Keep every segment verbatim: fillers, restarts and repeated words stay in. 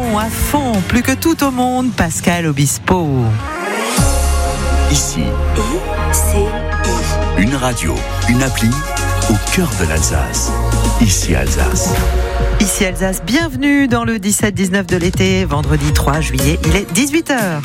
fond, à fond, plus que tout au monde, Pascal Obispo. Ici, I C I. Une radio, une appli au cœur de l'Alsace. Ici Alsace. Ici Alsace, bienvenue dans le dix-sept dix-neuf de l'été, vendredi trois juillet, il est dix-huit heures.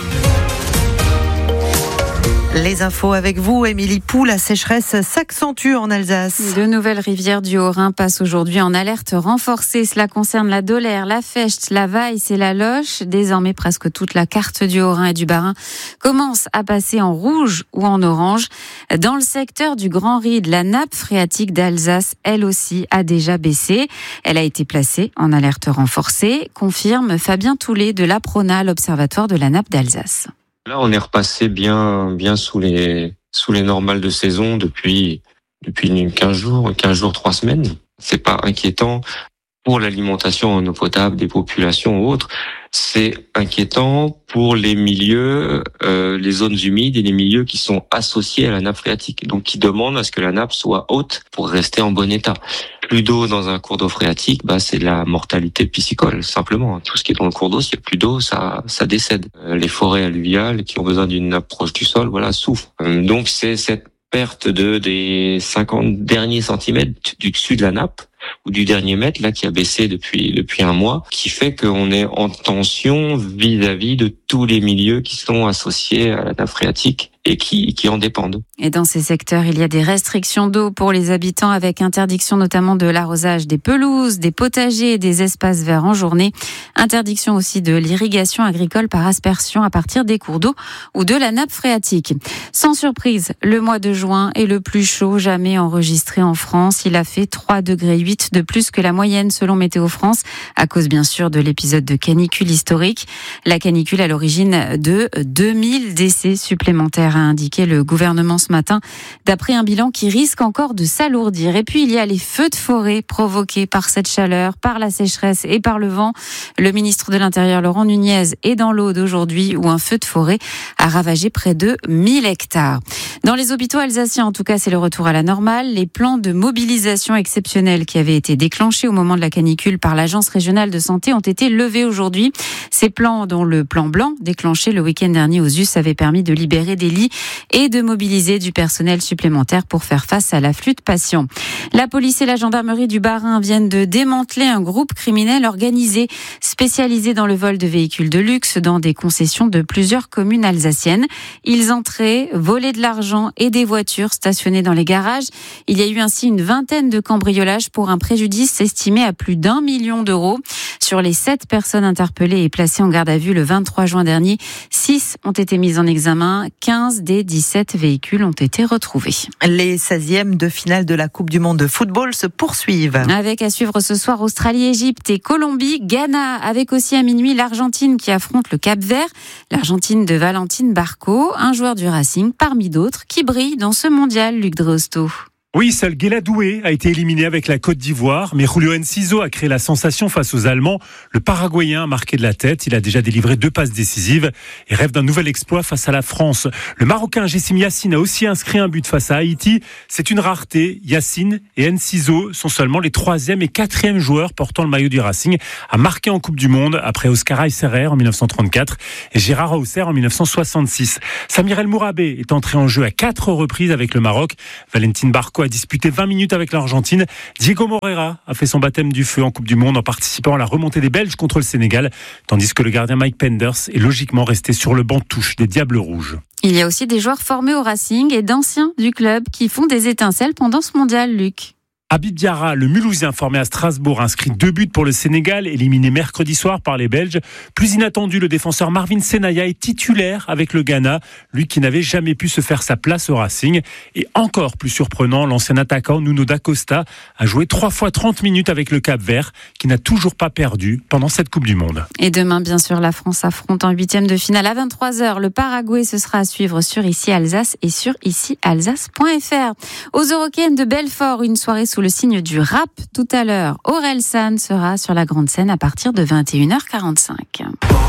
Les infos avec vous, Émilie Pou. La sécheresse s'accentue en Alsace. De nouvelles rivières du Haut-Rhin passent aujourd'hui en alerte renforcée. Cela concerne la Dollère, la Fecht, la Weiss et la Loche. Désormais, presque toute la carte du Haut-Rhin et du Bas-Rhin commence à passer en rouge ou en orange. Dans le secteur du Grand Ride, la nappe phréatique d'Alsace, elle aussi, a déjà baissé. Elle a été placée en alerte renforcée, confirme Fabien Toulet de l'APRONA, l'Observatoire de la nappe d'Alsace. Là, on est repassé bien, bien sous les, sous les normales de saison depuis, depuis quinze jours, quinze jours, trois semaines. C'est pas inquiétant pour l'alimentation en eau potable des populations ou autres. C'est inquiétant pour les milieux, euh, les zones humides et les milieux qui sont associés à la nappe phréatique. Donc, qui demandent à ce que la nappe soit haute pour rester en bon état. Plus d'eau dans un cours d'eau phréatique, bah, c'est de la mortalité piscicole, simplement. Tout ce qui est dans le cours d'eau, s'il n'y a plus d'eau, ça, ça décède. Euh, les forêts alluviales qui ont besoin d'une nappe proche du sol, voilà, souffrent. Euh, donc, c'est cette perte de, des cinquante derniers centimètres du dessus de la nappe, ou du dernier mètre, là, qui a baissé depuis, depuis un mois, qui fait qu'on est en tension vis-à-vis de tous les milieux qui sont associés à la nappe phréatique et qui, qui en dépendent. Et dans ces secteurs, il y a des restrictions d'eau pour les habitants avec interdiction notamment de l'arrosage des pelouses, des potagers et des espaces verts en journée. Interdiction aussi de l'irrigation agricole par aspersion à partir des cours d'eau ou de la nappe phréatique. Sans surprise, le mois de juin est le plus chaud jamais enregistré en France. Il a fait trois degrés huit de plus que la moyenne selon Météo France, à cause bien sûr de l'épisode de canicule historique. La canicule à l'origine de deux mille décès supplémentaires, a indiqué le gouvernement ce matin, d'après un bilan qui risque encore de s'alourdir. Et puis il y a les feux de forêt provoqués par cette chaleur, par la sécheresse et par le vent. Le ministre de l'Intérieur, Laurent Nunez, est dans l'Aude aujourd'hui où un feu de forêt a ravagé près de mille hectares. Dans les hôpitaux alsaciens, en tout cas, c'est le retour à la normale. Les plans de mobilisation exceptionnels qui avaient été déclenchés au moment de la canicule par l'Agence régionale de santé ont été levés aujourd'hui. Ces plans, dont le plan blanc, déclenché le week-end dernier aux U S, avaient permis de libérer des lits et de mobiliser du personnel supplémentaire pour faire face à l'afflux de patients. La police et la gendarmerie du Bas-Rhin viennent de démanteler un groupe criminel organisé, spécialisé dans le vol de véhicules de luxe dans des concessions de plusieurs communes alsaciennes. Ils entraient, volaient de l'argent et des voitures stationnées dans les garages. Il y a eu ainsi une vingtaine de cambriolages pour un préjudice estimé à plus d'un million d'euros. Sur les sept personnes interpellées et placées en garde à vue le vingt-trois juin dernier, six ont été mises en examen, quinze des dix-sept véhicules ont été retrouvés. Les seizièmes de finale de la Coupe du Monde de football se poursuivent. Avec à suivre ce soir Australie, Égypte et Colombie, Ghana, avec aussi à minuit l'Argentine qui affronte le Cap-Vert. L'Argentine de Valentine Barco, un joueur du Racing parmi d'autres qui brille dans ce mondial, Luc Dreosto. Oui, seul Guela Doué a été éliminé avec la Côte d'Ivoire, mais Julio Enciso a créé la sensation face aux Allemands. Le Paraguayen a marqué de la tête, il a déjà délivré deux passes décisives et rêve d'un nouvel exploit face à la France. Le Marocain Jessim Yassine a aussi inscrit un but face à Haïti. C'est une rareté. Yassine et Enciso sont seulement les troisième et quatrième joueurs portant le maillot du Racing à marquer en Coupe du Monde après Oscar Ayserer en dix-neuf cent trente-quatre et Gérard Hauser en dix-neuf cent soixante-six. Samir El Mourabé est entré en jeu à quatre reprises avec le Maroc. Valentine Barco a disputé vingt minutes avec l'Argentine. Diego Moreira a fait son baptême du feu en Coupe du Monde en participant à la remontée des Belges contre le Sénégal, tandis que le gardien Mike Penders est logiquement resté sur le banc de touche des Diables Rouges. Il y a aussi des joueurs formés au Racing et d'anciens du club qui font des étincelles pendant ce mondial, Luc. Habib Diarra, le Mulhousien formé à Strasbourg, inscrit deux buts pour le Sénégal, éliminé mercredi soir par les Belges. Plus inattendu, le défenseur Marvin Senaya est titulaire avec le Ghana, lui qui n'avait jamais pu se faire sa place au Racing. Et encore plus surprenant, l'ancien attaquant Nuno da Costa a joué trois fois trente minutes avec le Cap-Vert, qui n'a toujours pas perdu pendant cette Coupe du Monde. Et demain, bien sûr, la France affronte en huitième de finale à vingt-trois heures. Le Paraguay, ce sera à suivre sur Ici Alsace et sur ici alsace point f r. Aux Eurokéennes de Belfort, une soirée sous le signe du rap tout à l'heure. Orelsan sera sur la grande scène à partir de vingt et une heures quarante-cinq.